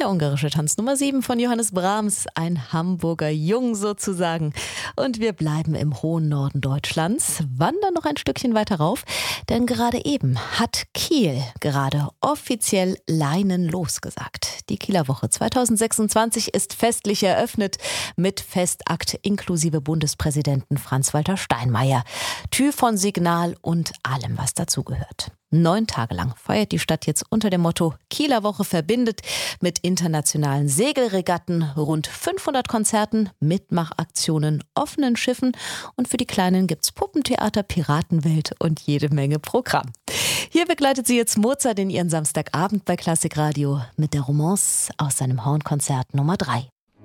Der ungarische Tanz Nummer 7 von Johannes Brahms, ein Hamburger Jung sozusagen. Und wir bleiben im hohen Norden Deutschlands, wandern noch ein Stückchen weiter rauf, denn gerade eben hat Kiel gerade offiziell Leinen losgesagt. Die Kieler Woche 2026 ist festlich eröffnet mit Festakt inklusive Bundespräsidenten Franz-Walter Steinmeier, Tür von Signal und allem, was dazugehört. 9 Tage lang feiert die Stadt jetzt unter dem Motto Kieler Woche verbindet mit internationalen Segelregatten, rund 500 Konzerten, Mitmachaktionen, offenen Schiffen und für die Kleinen gibt's Puppentheater, Piratenwelt und jede Menge Programm. Hier begleitet sie jetzt Mozart in ihren Samstagabend bei Klassikradio mit der Romance aus seinem Hornkonzert Nummer 3.